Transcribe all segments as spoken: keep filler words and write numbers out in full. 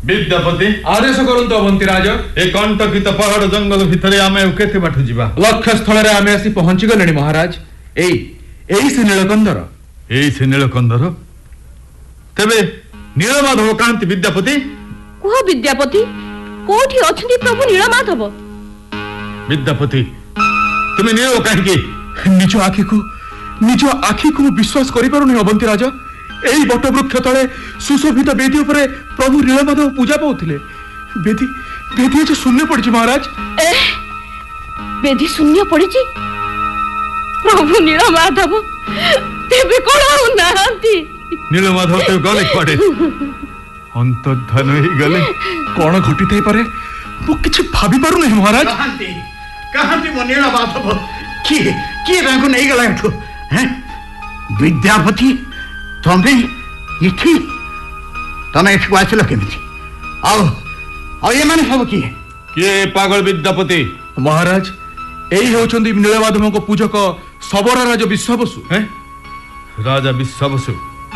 विद्यापति आदेश करंतु अवंती राज ए कंटकित पहाड़ जंगल भितर आमे केते बाट जिबा लक्ष्य स्थल रे आमे आसी पहुंची गलेनी महाराज एई एई से नीलकंदर एई से नीलकंदर तबे नीलमाधव कांति विद्यापति कुह विद्यापति कोठी अछंती प्रभु नीलमाधव विद्यापति तुम नील काहे निज आखि को निज आखि को विश्वास करि पारुनी अवंती राजा एई बट वृक्ष तले सुशोभित वेदी उपरे प्रभु नीलमाधव पूजा पाउथिले वेदी वेदी जे शून्य पड़छि महाराज ए वेदी शून्य पड़छि प्रभु नीलमाधव तेबे कोन हो नांती नीलमाधव तो गले पड़े अंतर्धान ही गले कोन घटी थाई पारे मु किछि भाबी पारु नै महाराज कहांती कहांती मो नीलमाधव की की रंग नै गला एठो हैं विद्यापति तमे इठी तमे एठो आछलो केमिति आओ आओ ये माने सब की के पागल विद्यापति महाराज एई होचंदी नीलमाधव को पूजक सबरा राजा विश्वावसु हैं राजा विश्वावसु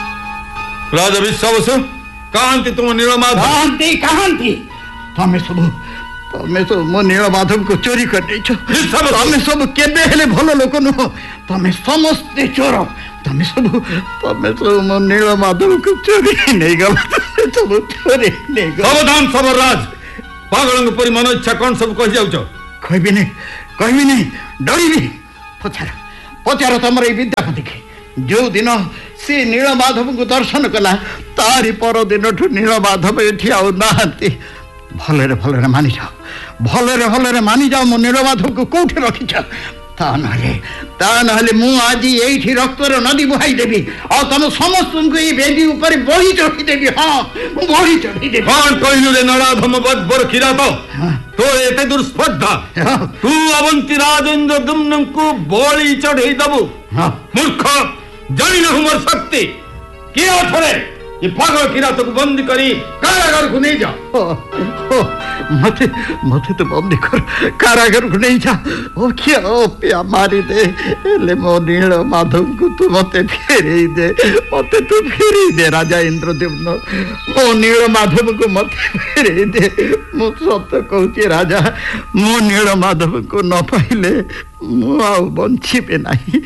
राजा विश्वावसु कांति तुम नीलमाधव कांति कांति तमे सब तमे तो मो नीलमाधव को चोरी कर देछो तमे सब केबे हेले भलो लोक नुह तमे समस्त चोर तमे सब तमे तो मो नीलमाधव को चोरी नै गल सब चोरी नै गल सावधान सबराज पागल परि मन इच्छा कोन सब कहि जाउछ कहबी नै कहबी नै डरिबी पछार पछार तमरे विद्यापति के जो दिन से नीलमाधव को दर्शन कला तारी पर दिन ठु नीलमाधव एठी आउ नाहंती भलरे भलरे मानि जाओ भलरे भलरे मानि जाओ मो नीलमाधव को कोठे रखिछ ता नहले ता नहले मु आजी एठी रक्तर नदी बहाई देबी आ तम समस्त को ई बेदी ऊपर बही चढ़ी देबी हां बही चढ़ी देबी कौन कहिलु रे नराधम बदबर खिरा तो तो एते दुर्स्पर्धा तू अवंती राजेंद्र दुम्न को बळी चढ़ी दबु मूर्ख जानी न हमर शक्ति के अथरे ये पागल किरा तो बंद करी कारागार को नहीं जा ओ, ओ, मते मते तो बंद कर कारागार को नहीं जा ओ क्या ओ पिया मारी दे ले मो नीलमाधव को तू मते फेरी दे मते तू फेरी दे राजा इंद्रदेव मो नीलमाधव को मते फेरी दे मो सत्य कहूची राजा मो नीलमाधव को न पाइले मो आ बंची पे नहीं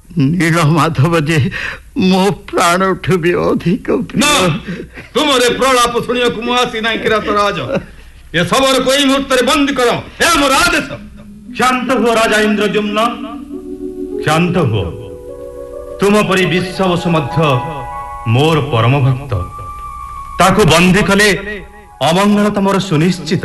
नीलमाधव जे मो प्राण उठु भी अधिक तुम्हारे प्रलाप सुनियो को आसी नहीं किरा तो राजा ये सबर कोई मुहूर्त रे बंद करो हे मोर आदेश शांत हो राजा इंद्रद्युम्न शांत हो तुम परि विश्वावस मध्य मोर परम भक्त ताको बंदी कले अमंगल तमर सुनिश्चित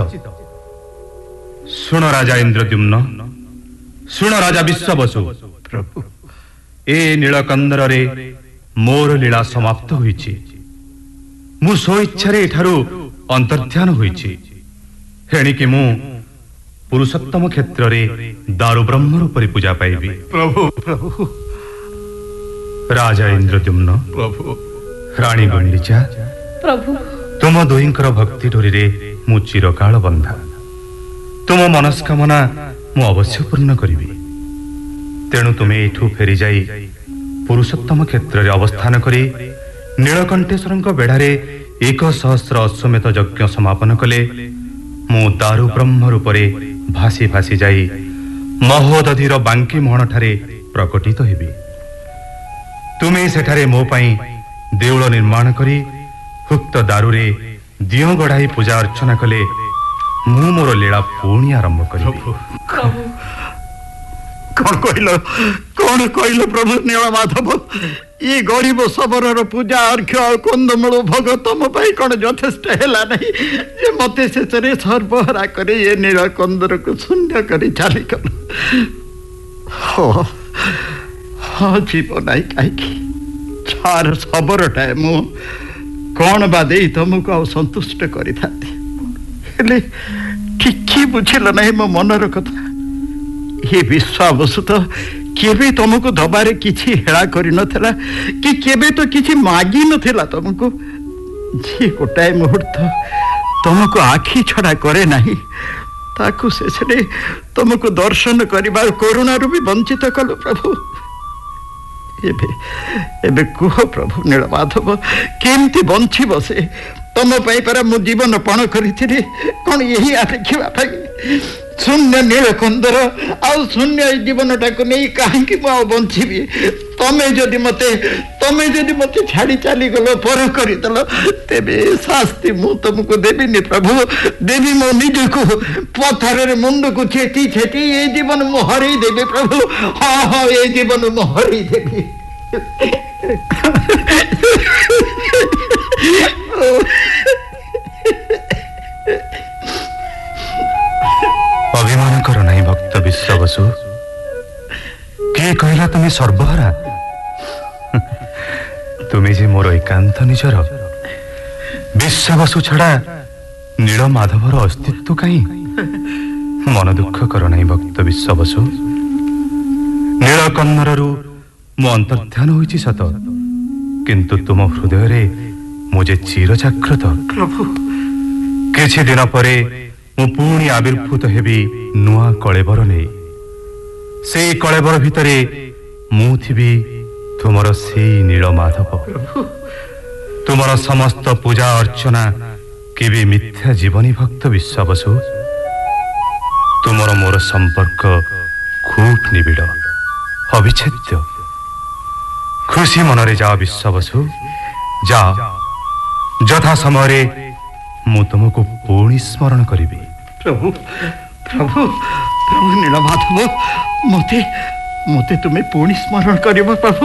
सुन राजा इंद्रद्युम्न सुन राजा विश्वावसु प्रभु ए नीलकंदर रे मोर लीला समाप्त होईछि मु सो इच्छा रे एठारु अंतर्ध्यान होईछि हेणिके मु पुरुषोत्तम क्षेत्र रे दारु ब्रह्म रूप रे पूजा पाइबी प्रभु प्रभु राजा इंद्रद्युम्न प्रभु रानी गुंडीचा प्रभु तुम दुहिंकर भक्ति डोरी रे मु चिरकाल बंधा तुम मनस्कामना मु अवश्य पूर्ण करिबी तेणु तुम्हें एठू फेरी जाई पुरुषोत्तम क्षेत्र रे अवस्थान करी नीलकंठेश्वर बेढ़ारे एक सहस्र अश्वमेध यज्ञ समापन कले मु दारु ब्रह्म रूप रे भासी भासी जाई महोदधिर बांकी मोहन ठारे प्रकटित हेबी तुम्हें सेठारे मो पाई देउल निर्माण करी हुक्त दारु रे दियो गढ़ाई पूजा अर्चना कले मु मोर लीला पुणी आरंभ करिबी कौन कहल कौन कहल प्रभु नीलमाधव ये गरीब सबरर पूजा अर्घ्य कंदमूल भोग तुम कौन यथेष्ट है नहीं जे मत शेष सर्वहरा करे ये नीलकंदर को शून्य कर चली गल हाँ हाँ जीव नाई कहीं छार सबरटाए मु कौन बा दे तुमको आ संतुष्ट कर ठीक बुझल नहीं मो मनर कथा ये विश्वावसु तो केबे तुमको दबारे किछि हेळा करि नथला कि केबे तो किछि मागी नथला तुमको जे गोटाए मुहूर्त तुमको आखि छड़ा करे नहीं ताकू शेषे तुमको दर्शन करिबार करुणा भी वंचित कलु प्रभु एबे एबे कुह प्रभु नीलमाधव केमती बंची बसे तुम परा मु जीवन पण करी कौन यही देखा शून्य नीलकंदर आउ शून्य जीवन टाक नहीं कहीं बंची तमें जदि मते तमें जदि मते छाड़ी चली गल पर करदेल तेबे शास्ति मु तुमको देवी प्रभु देवी मो निज को पथर मुंड को छेटी छेटी ये जीवन मु हर देवी प्रभु हाँ हाँ ये जीवन मु हर देवी अभिमान कर नहीं भक्त विश्वावसु किए कहला तुम्हें सर्वहारा तुम्हें जे मोर एकांत निजर विश्वावसु छड़ा नील माधवर अस्तित्व कहीं मन दुख कर नहीं भक्त विश्वावसु नीलकन्नरु मो अंतर्ध्यान होइछि सत किंतु तुम हृदय रे मुझे चिर जागृत प्रभु किछि दिन परे मु पुणी आविर्भूत हेबी नुआ कलेबर ने से कलेबर भितरे मु थिबी तुमर से नीलमाधव तुमर समस्त पूजा अर्चना केबे मिथ्या जीवनी भक्त विश्वावसु तुमर मोर संपर्क खूब निबिड़ अविच्छेद्य खुशी मनरे जा विश्वावसु जा यथा समय मु तुमको पुणी स्मरण करी प्रभु प्रभु प्रभु नीलमाधव मते मते तुम्हें पुणी स्मरण कर प्रभु।